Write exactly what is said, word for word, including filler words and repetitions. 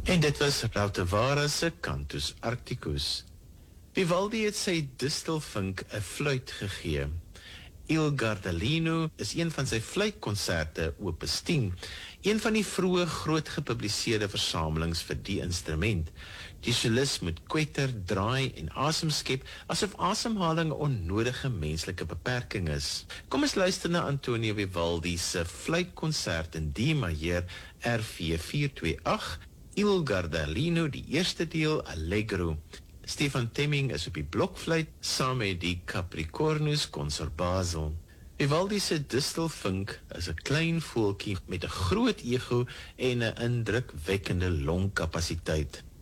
En dit was Rautavaara se Cantus Arcticus. Vivaldi het sy distelvink 'n fluit gegee. Il Gardellino is een van sy fluitkonserte opus tien, een van die vroeë groot gepubliseerde versamelings vir die instrument. Die solis moet kwetter, draai en asem skep, asof asemhaling 'n onnodige menslike beperking is. Kom ons luister na Antonio Vivaldi se fluitkonsert in D majeur R vier vier twee agt, Il Gardellino, die eerste deel, Allegro. Stefan Temming is op die blokfluit, saam met die Capricornus Concerbazo. Vivaldi se distelvink is 'n klein voeltjie met 'n groot ego en 'n indrukwekkende longkapasiteit.